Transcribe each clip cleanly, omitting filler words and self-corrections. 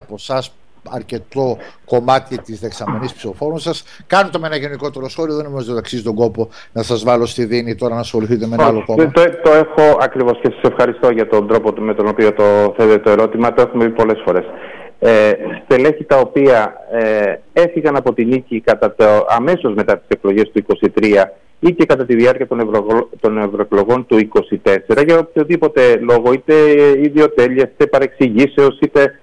από εσάς αρκετό κομμάτι της δεξαμενής ψηφοφόρων σας. Κάντε το με ένα γενικότερο σχόλιο. Δεν νομίζω ότι αξίζει τον κόπο να σας βάλω στη δίνη τώρα να ασχοληθείτε με ένα άλλο κόμμα. Το έχω ακριβώς, και σας ευχαριστώ για τον τρόπο με τον οποίο το θέτετε το ερώτημα. Το έχουμε πει πολλές φορές. Στελέχη τα οποία έφυγαν από τη νίκη αμέσως μετά τις εκλογές του 2023 ή και κατά τη διάρκεια των ευρωεκλογών του 2024 για οποιοδήποτε λόγο, είτε ιδιοτέλειας, είτε παρεξηγήσεως, είτε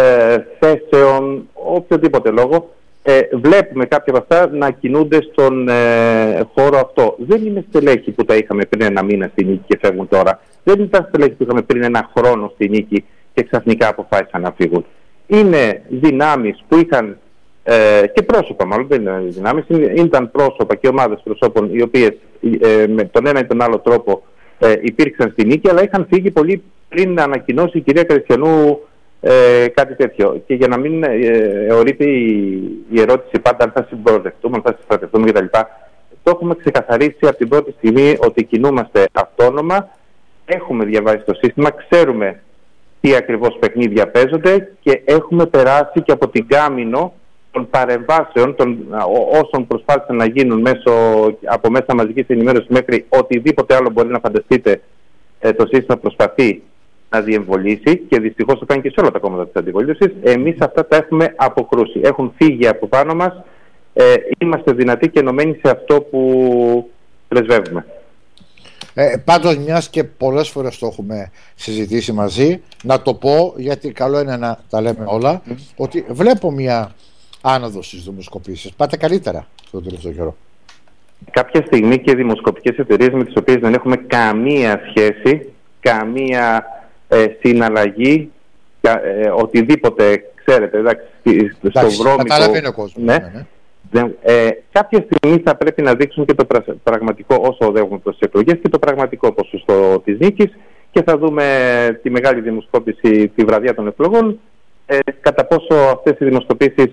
θέσεων, οποιοδήποτε λόγο, βλέπουμε κάποια από αυτά να κινούνται στον χώρο αυτό. Δεν είναι στελέχη που τα είχαμε πριν ένα μήνα στη νίκη και φεύγουν τώρα. Δεν ήταν στελέχη που είχαμε πριν ένα χρόνο στη νίκη και ξαφνικά αποφάσισαν να φύγουν. Είναι δυνάμεις που είχαν και πρόσωπα, μάλλον δεν είναι δυνάμεις, ήταν πρόσωπα και ομάδες προσώπων οι οποίες με τον ένα ή τον άλλο τρόπο υπήρξαν στη νίκη, αλλά είχαν φύγει πολύ πριν να ανακοινώσει η κυρία Κριστιανού κάτι τέτοιο. Και για να μην ορείται η ερώτηση πάντα αν θα συμπροδευτούμε, αν θα συστρατευτούμε κτλ., το έχουμε ξεκαθαρίσει από την πρώτη στιγμή ότι κινούμαστε αυτόνομα, έχουμε διαβάσει το σύστημα, ξέρουμε τι ακριβώς παιχνίδια παίζονται και έχουμε περάσει και από την κάμινο των παρεμβάσεων, όσων προσπάθησαν να γίνουν από μέσα μαζικής ενημέρωσης μέχρι οτιδήποτε άλλο μπορεί να φανταστείτε. Το σύστημα προσπαθεί να διεμβολήσει και δυστυχώς το κάνει και σε όλα τα κόμματα της αντιπολίτευσης. Εμείς αυτά τα έχουμε αποκρούσει. Έχουν φύγει από πάνω μας. Είμαστε δυνατοί και ενωμένοι σε αυτό που πρεσβεύουμε. Πάντως, μιας και πολλές φορές το έχουμε συζητήσει μαζί, να το πω γιατί καλό είναι να τα λέμε όλα, ότι βλέπω μια άνοδο στις δημοσκοπήσεις. Πάτε καλύτερα στο τελευταίο καιρό. Κάποια στιγμή και δημοσκοπικές εταιρείες με τις οποίες δεν έχουμε καμία σχέση, καμία συναλλαγή, οτιδήποτε, ξέρετε, εντάξει, στο βρώμικο. Καταλαβαίνει ο κόσμος. Ναι. Κάποια στιγμή θα πρέπει να δείξουν και το πραγματικό, όσο οδεύουμε προς τις εκλογές, και το πραγματικό ποσοστό της νίκης, και θα δούμε τη μεγάλη δημοσκόπηση τη βραδιά των εκλογών, κατά πόσο αυτές οι δημοσκοπήσεις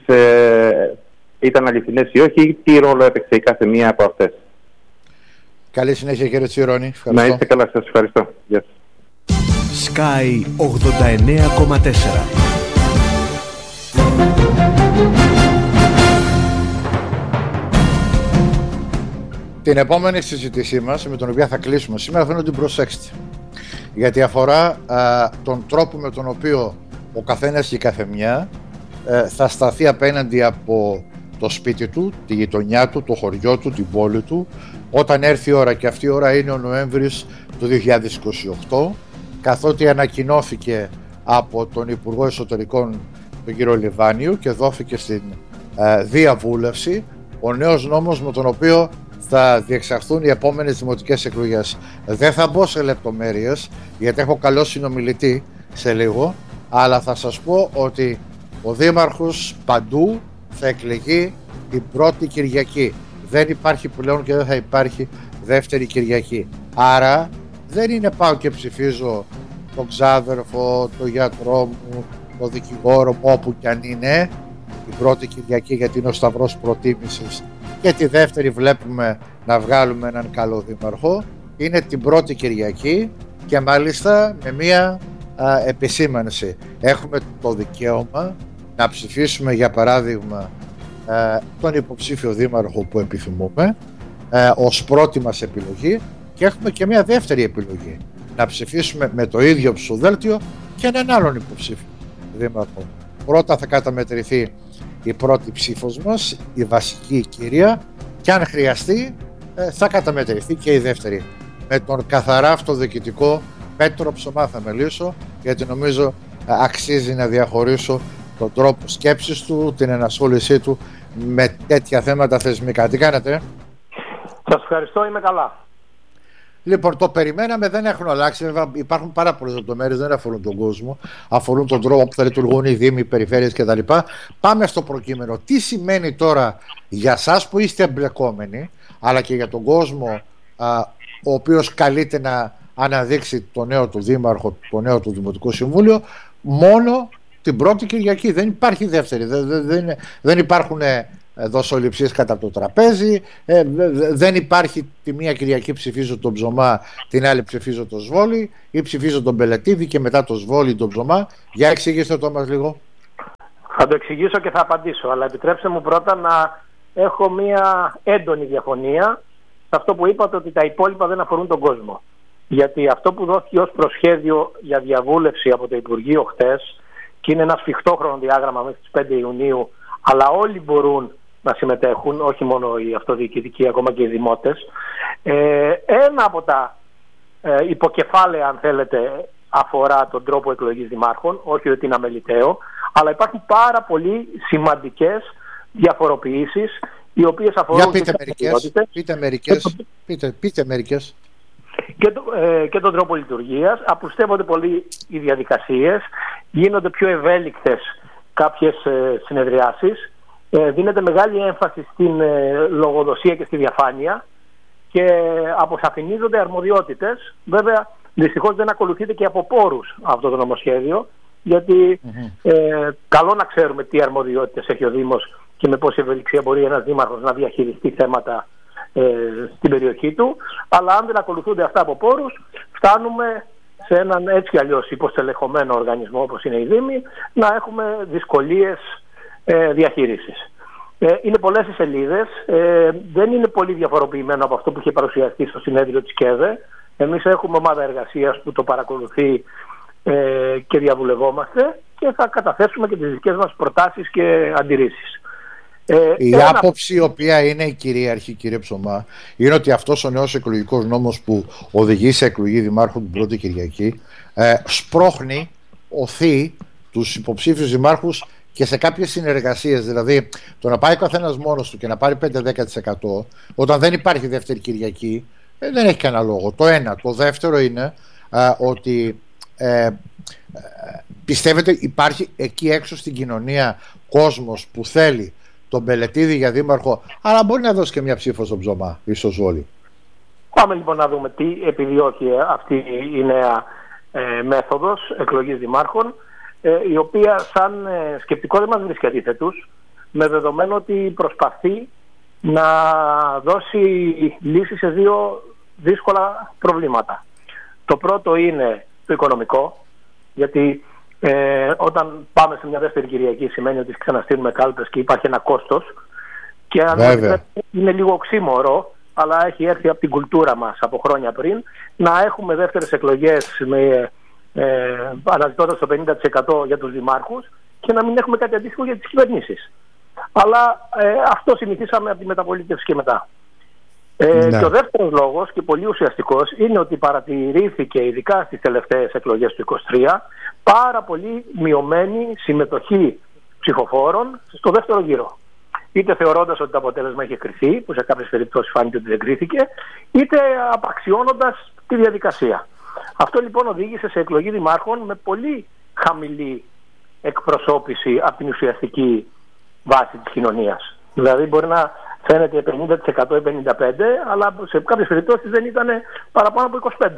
ήταν αληθινές ή όχι, τι ρόλο έπαιξε η κάθε μία από αυτές. Καλή συνέχεια, κύριε Τσιρόνη. Να είστε καλά, σας ευχαριστώ. Γεια σας. Sky 89,4. Την επόμενη συζήτησή μας, με την οποία θα κλείσουμε σήμερα, θέλω να την προσέξετε. Γιατί αφορά τον τρόπο με τον οποίο ο καθένας και η καθεμιά θα σταθεί απέναντι από το σπίτι του, τη γειτονιά του, το χωριό του, την πόλη του, όταν έρθει η ώρα, και αυτή η ώρα είναι ο Νοέμβρης του 2028, καθότι ανακοινώθηκε από τον Υπουργό Εσωτερικών, τον κύριο Λιβάνιο, και δόθηκε στην διαβούλευση ο νέος νόμος με τον οποίο θα διεξαχθούν οι επόμενες δημοτικές εκλογές. Δεν θα μπω σε λεπτομέρειες, γιατί έχω καλό συνομιλητή σε λίγο, αλλά θα σας πω ότι ο Δήμαρχος παντού θα εκλεγεί την πρώτη Κυριακή. Δεν υπάρχει πλέον και δεν θα υπάρχει δεύτερη Κυριακή. Άρα δεν είναι πάω και ψηφίζω τον ξάδερφο, τον γιατρό μου, τον δικηγόρο μου, όπου κι αν είναι, την πρώτη Κυριακή γιατί είναι ο σταυρός προτίμησης, και τη δεύτερη βλέπουμε να βγάλουμε έναν καλό δήμαρχο. Είναι την πρώτη Κυριακή, και μάλιστα με μία επισήμανση. Έχουμε το δικαίωμα να ψηφίσουμε, για παράδειγμα, τον υποψήφιο δήμαρχο που επιθυμούμε ως πρώτη μας επιλογή, και έχουμε και μία δεύτερη επιλογή, να ψηφίσουμε με το ίδιο ψηφοδέλτιο και έναν άλλον υποψήφιο δήμαρχο. Πρώτα θα καταμετρηθεί η πρώτη ψήφος μας, η βασική κυρία, και αν χρειαστεί θα καταμετρηθεί και η δεύτερη. Με τον καθαρά αυτοδιοικητικό Πέτρο Ψωμά θα μιλήσω, γιατί νομίζω αξίζει να διαχωρίσω τον τρόπο σκέψης του, την ενασχόλησή του με τέτοια θέματα θεσμικά. Τι κάνετε? Σας ευχαριστώ, είμαι καλά. Λοιπόν, το περιμέναμε, δεν έχουν αλλάξει. Βέβαια, υπάρχουν πάρα πολλές λεπτομέρειες, δεν αφορούν τον κόσμο. Αφορούν τον τρόπο που θα λειτουργούν οι δήμοι, οι περιφέρειες κτλ. Πάμε στο προκείμενο. Τι σημαίνει τώρα για εσάς που είστε εμπλεκόμενοι, αλλά και για τον κόσμο ο οποίος καλείται να αναδείξει το νέο του δήμαρχο, το νέο του Δημοτικό Συμβούλιο, μόνο την πρώτη Κυριακή. Δεν υπάρχει δεύτερη. Δεν υπάρχουν δοσοληψίες κατά το τραπέζι, δεν υπάρχει τη μία Κυριακή ψηφίζω τον Ψωμά, την άλλη ψηφίζω το Σβόλι, ή ψηφίζω τον Πελετίδη και μετά το Σβόλι τον Ψωμά. Για εξηγήστε το μας λίγο. Θα το εξηγήσω και θα απαντήσω, αλλά επιτρέψτε μου πρώτα να έχω μια έντονη διαφωνία σε αυτό που είπατε, ότι τα υπόλοιπα δεν αφορούν τον κόσμο. Γιατί αυτό που δόθηκε ως προσχέδιο για διαβούλευση από το Υπουργείο χτες, και είναι ένα σφιχτό χρονοδιάγραμμα μέχρι τις 5 Ιουνίου, αλλά όλοι μπορούν να συμμετέχουν, όχι μόνο οι αυτοδιοικητικοί, ακόμα και οι δημότες. Ένα από τα υποκεφάλαια, αν θέλετε, αφορά τον τρόπο εκλογής δημάρχων, όχι ότι είναι αμεληταίο, αλλά υπάρχουν πάρα πολύ σημαντικές διαφοροποιήσεις, οι οποίες αφορούν πείτε μερικές. Και τον τρόπο λειτουργίας. Απλουστεύονται πολύ οι διαδικασίες, γίνονται πιο ευέλικτες κάποιες συνεδριάσεις, δίνεται μεγάλη έμφαση στην λογοδοσία και στη διαφάνεια και αποσαφηνίζονται αρμοδιότητες. Βέβαια, δυστυχώς δεν ακολουθείται και από πόρους αυτό το νομοσχέδιο, γιατί καλό να ξέρουμε τι αρμοδιότητες έχει ο Δήμος και με πόση ευελιξία μπορεί ένας δήμαρχος να διαχειριστεί θέματα στην περιοχή του, αλλά αν δεν ακολουθούνται αυτά από πόρους, φτάνουμε σε έναν έτσι κι αλλιώς υποστελεχωμένο οργανισμό όπως είναι η Δήμη, να έχουμε δυσκολίες διαχείρισης. Είναι πολλές οι σελίδες, δεν είναι πολύ διαφοροποιημένο από αυτό που είχε παρουσιαστεί στο συνέδριο της ΚΕΔΕ. Εμείς έχουμε ομάδα εργασίας που το παρακολουθεί και διαβουλευόμαστε και θα καταθέσουμε και τις δικές μας προτάσεις και αντιρρήσεις. Η άποψη η οποία είναι η κυρίαρχη, κύριε Ψωμά, είναι ότι αυτός ο νέος εκλογικός νόμος που οδηγεί σε εκλογή δημάρχου την πρώτη Κυριακή σπρώχνει, οθεί τους υποψήφιους δημάρχους και σε κάποιες συνεργασίες. Δηλαδή το να πάει ο καθένας μόνος του και να πάρει 5-10% όταν δεν υπάρχει δεύτερη Κυριακή δεν έχει κανένα λόγο. Το ένα. Το δεύτερο είναι ότι πιστεύετε υπάρχει εκεί έξω στην κοινωνία κόσμος που θέλει τον Μπελετίδη για δήμαρχο, αλλά μπορεί να δώσει και μια ψήφο στον Ψωμά, ίσως όλοι. Πάμε λοιπόν να δούμε τι επιδιώκει αυτή η νέα μέθοδος εκλογής δημάρχων, η οποία σαν σκεπτικό δεν μας βρίσκει αντίθετους, με δεδομένο ότι προσπαθεί να δώσει λύση σε δύο δύσκολα προβλήματα. Το πρώτο είναι το οικονομικό, γιατί όταν πάμε σε μια δεύτερη Κυριακή σημαίνει ότι ξαναστείλουμε κάλπες και υπάρχει ένα κόστος, και αν είναι λίγο οξύμορο, αλλά έχει έρθει από την κουλτούρα μας από χρόνια πριν, να έχουμε δεύτερες εκλογές αναζητώντας το 50% για τους δημάρχους και να μην έχουμε κάτι αντίστοιχο για τις κυβερνήσεις. Αλλά αυτό συνηθίσαμε από τη μεταπολίτευση και μετά. Και ο δεύτερος λόγος, και πολύ ουσιαστικός, είναι ότι παρατηρήθηκε ειδικά στις τελευταίες εκλογές του 2023 πάρα πολύ μειωμένη συμμετοχή ψηφοφόρων στο δεύτερο γύρο. Είτε θεωρώντας ότι το αποτέλεσμα είχε κριθεί, που σε κάποιες περιπτώσεις φάνηκε ότι δεν κρίθηκε, είτε απαξιώνοντας τη διαδικασία. Αυτό λοιπόν οδήγησε σε εκλογή δημάρχων με πολύ χαμηλή εκπροσώπηση από την ουσιαστική βάση της κοινωνίας. Δηλαδή μπορεί να φαίνεται 50% ή 55%, αλλά σε κάποιες περιπτώσεις δεν ήταν παραπάνω από 25%.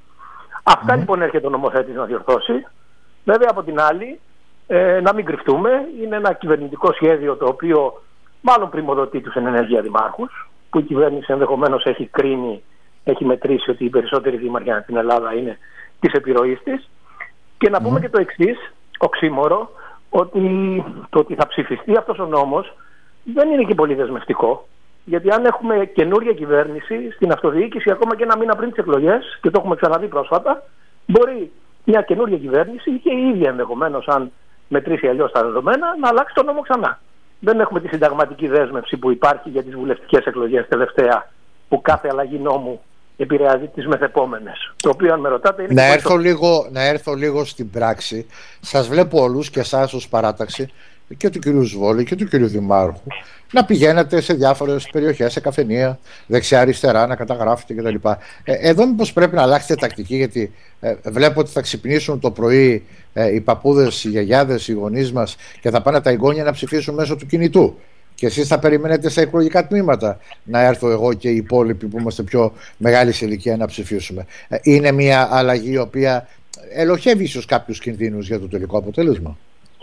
Αυτά λοιπόν έρχεται ο νομοθέτης να διορθώσει. Βέβαια από την άλλη, να μην κρυφτούμε, είναι ένα κυβερνητικό σχέδιο το οποίο μάλλον πριμοδοτεί τους εν ενεργεία δημάρχους, που η κυβέρνηση ενδεχομένως έχει κρίνει, έχει μετρήσει ότι οι περισσότεροι δήμαρχοι στην Ελλάδα είναι της επιρροής της. Και να πούμε και το εξής, οξύμορο, ότι το ότι θα ψηφιστεί αυτός ο νόμος δεν είναι και πολύ δεσμευτικό. Γιατί αν έχουμε καινούργια κυβέρνηση στην αυτοδιοίκηση, ακόμα και ένα μήνα πριν τις εκλογές, και το έχουμε ξαναδεί πρόσφατα, μπορεί μια καινούργια κυβέρνηση και η ίδια ενδεχομένως, αν μετρήσει αλλιώς τα δεδομένα, να αλλάξει τον νόμο ξανά. Δεν έχουμε τη συνταγματική δέσμευση που υπάρχει για τις βουλευτικές εκλογές τελευταία, που κάθε αλλαγή νόμου επηρεάζει τις μεθεπόμενες. Το οποίο, αν με ρωτάτε, είναι. Να έρθω λίγο στην πράξη. Σας βλέπω όλους και εσάς ως παράταξη, και του κυρίου Σβόλη και του κυρίου Δημάρχου, να πηγαίνετε σε διάφορες περιοχές, σε καφενεία, δεξιά-αριστερά, να καταγράφετε κτλ. Εδώ μήπως πρέπει να αλλάξετε τακτική, γιατί βλέπω ότι θα ξυπνήσουν το πρωί οι παππούδες, οι γιαγιάδες, οι γονείς μας και θα πάνε τα εγγόνια να ψηφίσουν μέσω του κινητού. Και εσείς θα περιμένετε σε εκλογικά τμήματα να έρθω εγώ και οι υπόλοιποι που είμαστε πιο μεγάλη σε ηλικία να ψηφίσουμε. Είναι μια αλλαγή η οποία ελοχεύει ίσως κάποιους κινδύνους για το τελικό αποτέλεσμα.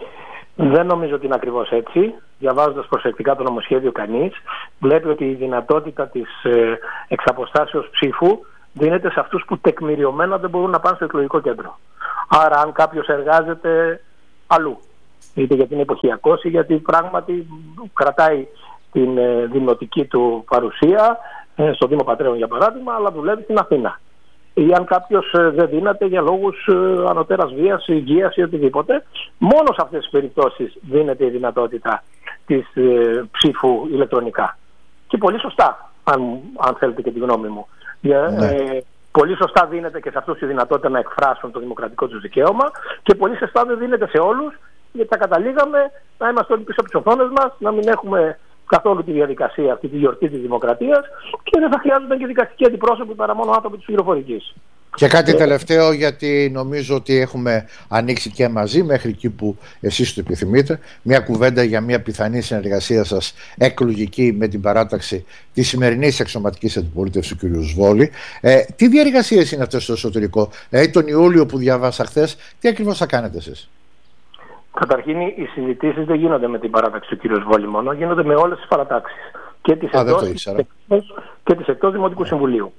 Δεν νομίζω ότι είναι ακριβώς έτσι. Διαβάζοντας προσεκτικά το νομοσχέδιο, κανείς βλέπει ότι η δυνατότητα της εξαποστάσεως ψήφου δίνεται σε αυτούς που τεκμηριωμένα δεν μπορούν να πάνε στο εκλογικό κέντρο. Άρα, αν κάποιος εργάζεται αλλού είτε γιατί είναι εποχιακός ή γιατί πράγματι κρατάει την δημοτική του παρουσία στο Δήμο Πατρέων για παράδειγμα, αλλά δουλεύει στην Αθήνα. Ή αν κάποιος δεν δύναται για λόγους ανωτέρας βίας, υγείας ή οτιδήποτε, μόνο σε αυτές τις περιπτώσεις δίνεται η δυνατότητα της ψήφου ηλεκτρονικά. Και πολύ σωστά, αν θέλετε και τη γνώμη μου. Πολύ σωστά δίνεται και σε αυτούς η δυνατότητα να εκφράσουν το δημοκρατικό τους δικαίωμα και πολύ σωστά δεν δίνεται σε όλους, γιατί θα καταλήγαμε να είμαστε όλοι πίσω από τις οθόνες μας, να μην έχουμε καθόλου τη διαδικασία αυτή, τη γιορτή της δημοκρατίας και δεν θα χρειάζονταν και δικαστικοί αντιπρόσωποι παρά μόνο άνθρωποι της πληροφορικής. Και κάτι τελευταίο, γιατί νομίζω ότι έχουμε ανοίξει και μαζί μέχρι εκεί που εσείς το επιθυμείτε, μια κουβέντα για μια πιθανή συνεργασία σας εκλογική με την παράταξη της σημερινής εξωματικής αντιπολίτευσης του κ. Σβόλη. Τι διαδικασίες είναι αυτές στο εσωτερικό? Τον Ιούλιο που διαβάσα χθες, τι ακριβώς θα κάνετε εσείς? Καταρχήν, οι συζητήσεις δεν γίνονται με την παράταξη του κ. Σβόλη μόνο, γίνονται με όλες τις παρατάξεις. Και τις εκτός Δημοτικού Συμβουλίου.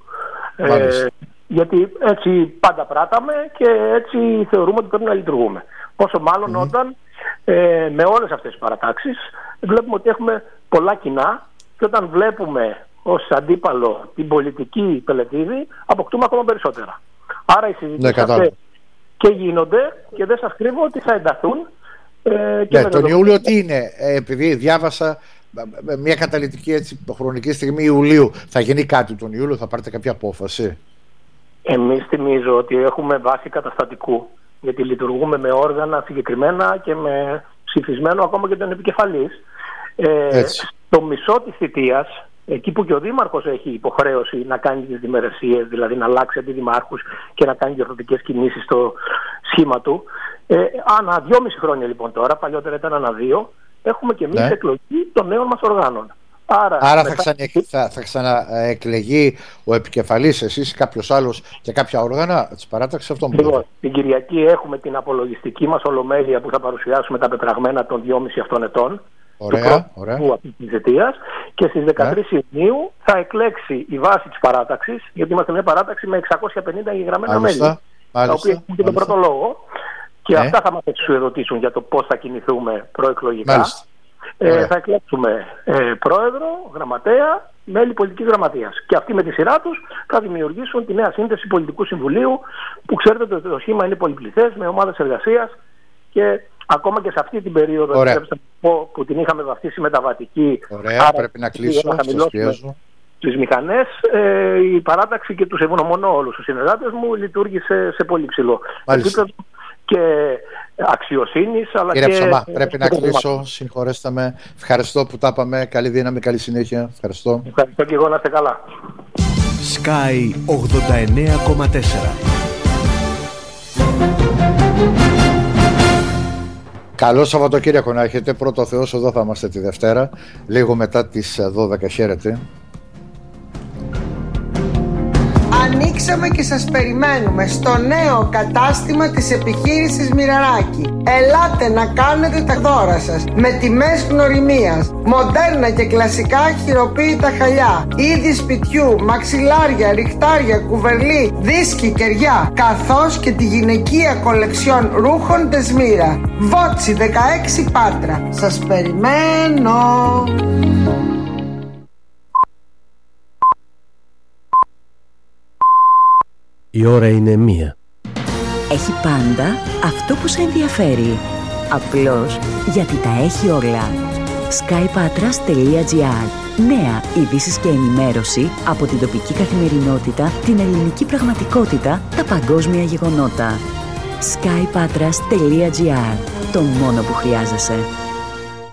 Γιατί έτσι πάντα πράταμε και έτσι θεωρούμε ότι πρέπει να λειτουργούμε. Πόσο μάλλον όταν με όλες αυτές τις παρατάξεις βλέπουμε ότι έχουμε πολλά κοινά και όταν βλέπουμε ως αντίπαλο την πολιτική Πελετίδη αποκτούμε ακόμα περισσότερα. Άρα οι συζητήσεις αυτές και γίνονται και δεν σας κρύβω ότι θα ενταθούν. Τον Ιούλιο τι είναι? Επειδή διάβασα μια καταλυτική χρονική στιγμή Ιουλίου, θα γίνει κάτι τον Ιούλιο, θα πάρετε κάποια απόφαση? Εμείς θυμίζω ότι έχουμε βάση καταστατικού, γιατί λειτουργούμε με όργανα συγκεκριμένα και με ψηφισμένο ακόμα και τον επικεφαλής. Στο μισό της θητείας, εκεί που και ο Δήμαρχος έχει υποχρέωση να κάνει τις διμερεσίες, δηλαδή να αλλάξει αντιδημάρχους και να κάνει διορθωτικές κινήσεις στο σχήμα του, ανά 2,5 χρόνια λοιπόν τώρα, παλιότερα ήταν ανά 2, έχουμε και εμείς εκλογή των νέων μας οργάνων. Άρα θα ξαναεκλεγεί ο επικεφαλής, εσείς ή κάποιος άλλος και κάποια όργανα της παράταξης αυτών που λέτε? Την Κυριακή έχουμε την απολογιστική μας ολομέλεια που θα παρουσιάσουμε τα πετραγμένα των 2,5 αυτών ετών. Ωραία. Αυτής της θητείας, και στις 13 Ιουνίου θα εκλέξει η βάση της παράταξης, γιατί είμαστε μια παράταξη με 650 εγγεγραμμένα μέλη, τα οποία έχουν και τον πρώτο λόγο, και αυτά θα μας εξουσιοδοτήσουν για το πώς θα κινηθούμε προεκλογικά. Θα εκλέξουμε πρόεδρο, γραμματέα, μέλη πολιτικής γραμματείας. Και αυτοί με τη σειρά τους θα δημιουργήσουν τη νέα σύνθεση πολιτικού συμβουλίου, που ξέρετε ότι το σχήμα είναι πολυπληθές, με ομάδες εργασίας, και ακόμα και σε αυτή την περίοδο που την είχαμε βαφτίσει μεταβατική. Άρα, πρέπει να κλείσω. Στις μηχανές, η παράταξη, και τους ευγνωμονώ όλους τους συνεργάτες μου, λειτουργήσε σε πολύ ψηλό επίπεδο και αξιοσύνης. Κύριε Ψωμά, πρέπει να κλείσω. Συγχωρέστε με. Ευχαριστώ που τα είπαμε. Καλή δύναμη, καλή συνέχεια. Ευχαριστώ. Ευχαριστώ και εγώ, να είστε καλά. Sky 89,4. Καλό Σαββατοκύριακο να έχετε. Πρώτο Θεός, εδώ θα είμαστε τη Δευτέρα, λίγο μετά τις 12. Χαίρετε. Ανοίξαμε και σας περιμένουμε στο νέο κατάστημα της επιχείρησης Μοιραράκη. Ελάτε να κάνετε τα δώρα σας με τιμές γνωριμίας, μοντέρνα και κλασικά χειροποίητα χαλιά, είδη σπιτιού, μαξιλάρια, ριχτάρια, κουβερλί, δίσκοι, κεριά, καθώς και τη γυναικεία κολεξιόν ρούχων Δεσμύρα. Βότσι 16 Πάτρα. Σας περιμένω. Η ώρα είναι 1. Έχει πάντα αυτό που σε ενδιαφέρει. Απλώς γιατί τα έχει όλα. skypatras.gr. Νέα ειδήσεις και ενημέρωση από την τοπική καθημερινότητα, την ελληνική πραγματικότητα, τα παγκόσμια γεγονότα. skypatras.gr. Το μόνο που χρειάζεσαι.